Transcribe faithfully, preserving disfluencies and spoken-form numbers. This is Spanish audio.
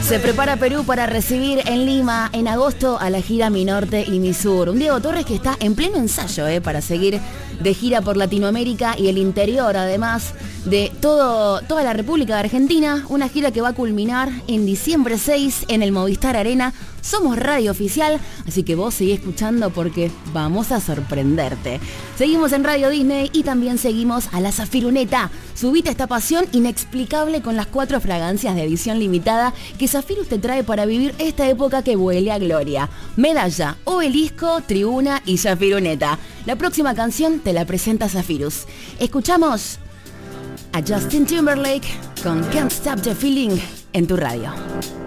Se prepara Perú para recibir en Lima en agosto a la gira Mi Norte y Mi Sur. Un Diego Torres que está en pleno ensayo eh, para seguir de gira por Latinoamérica y el interior, además de todo, toda la República de Argentina. Una gira que va a culminar en diciembre seis en el Movistar Arena. Somos Radio Oficial, así que vos seguí escuchando porque vamos a sorprenderte. Seguimos en Radio Disney y también seguimos a la Zafiruneta. Subite a esta pasión inexplicable con las cuatro fragancias de edición limitada que Zafirus te trae para vivir esta época que huele a gloria. Medalla, Obelisco, Tribuna y Zafiruneta. La próxima canción te la presenta Zafirus. Escuchamos a Justin Timberlake con Can't Stop the Feeling en tu radio.